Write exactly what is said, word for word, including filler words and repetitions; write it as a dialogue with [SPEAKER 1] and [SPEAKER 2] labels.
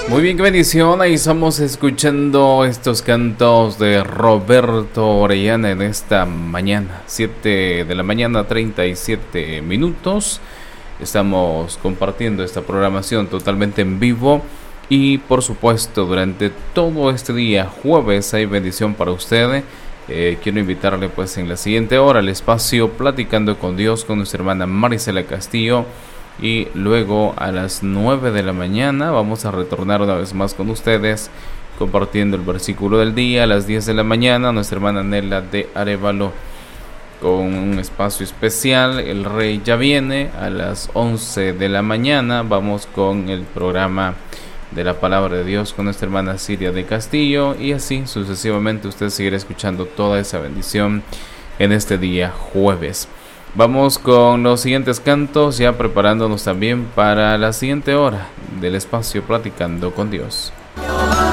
[SPEAKER 1] Muy bien, qué bendición. Ahí estamos escuchando estos cantos de Roberto Orellana en esta mañana, siete de la mañana, treinta y siete minutos. Estamos compartiendo esta programación totalmente en vivo y por supuesto durante todo este día, jueves, hay bendición para usted. Eh, quiero invitarle pues en la siguiente hora al espacio Platicando con Dios con nuestra hermana Marisela Castillo. Y luego a las nueve de la mañana vamos a retornar una vez más con ustedes compartiendo el versículo del día. A las diez de la mañana nuestra hermana Nela de Arevalo con un espacio especial, El Rey ya viene. A las once de la mañana vamos con el programa de la Palabra de Dios con nuestra hermana Siria de Castillo. Y así sucesivamente usted seguirá escuchando toda esa bendición en este día jueves. Vamos con los siguientes cantos, ya preparándonos también para la siguiente hora del espacio Platicando con Dios.